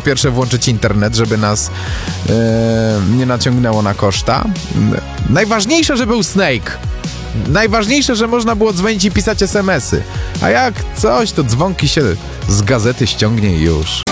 pierwsze włączyć internet, żeby nas nie naciągnęło na koszta. Najważniejsze, że był Snake. Najważniejsze, że można było dzwonić i pisać SMS-y. A jak coś, to dzwonki się z gazety ściągnie i już.